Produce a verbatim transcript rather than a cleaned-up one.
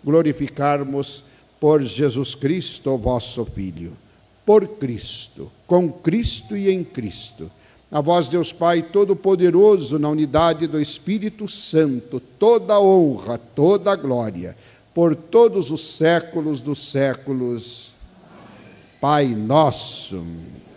glorificarmos por Jesus Cristo, vosso Filho. Por Cristo, com Cristo e em Cristo. A vós, Deus Pai Todo-Poderoso, na unidade do Espírito Santo, toda a honra, toda a glória, por todos os séculos dos séculos. Pai nosso.